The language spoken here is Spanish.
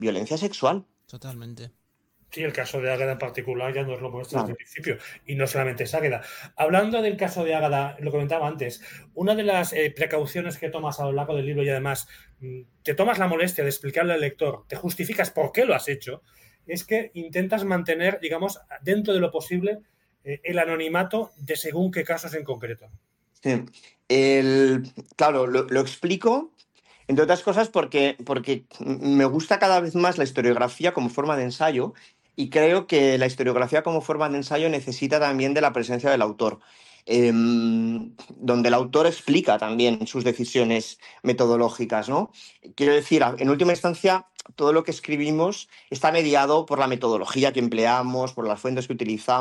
violencia sexual. Totalmente. Sí, el caso de Águeda en particular ya nos lo muestra desde Claro. el principio. Y no solamente es Águeda. Hablando del caso de Águeda, lo comentaba antes, una de las precauciones que tomas a lo largo del libro y además te tomas la molestia de explicarle al lector, te justificas por qué lo has hecho, es que intentas mantener, digamos, dentro de lo posible, el anonimato de según qué casos en concreto. Sí. Claro, lo explico, entre otras cosas, porque me gusta cada vez más la historiografía como forma de ensayo y creo que la historiografía como forma de ensayo necesita también de la presencia del autor, donde el autor explica también sus decisiones metodológicas, ¿no? Quiero decir, en última instancia, todo lo que escribimos está mediado por la metodología que empleamos, por las fuentes que utilizamos.